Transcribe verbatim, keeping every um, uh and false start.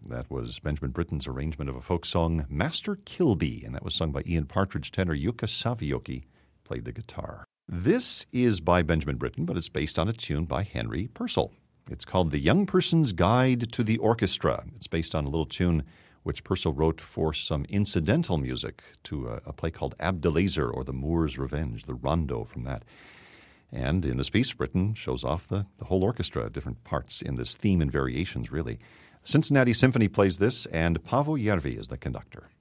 That was Benjamin Britten's arrangement of a folk song, Master Kilby, and that was sung by Ian Partridge. Tenor Jukka Savioki played the guitar. This is by Benjamin Britten, but it's based on a tune by Henry Purcell. It's called The Young Person's Guide to the Orchestra. It's based on a little tune which Purcell wrote for some incidental music to a, a play called Abdelazer, or The Moor's Revenge, the rondo from that. And in this piece, Britten shows off the, the whole orchestra, different parts in this theme and variations, really. Cincinnati Symphony plays this, and Paavo Järvi is the conductor.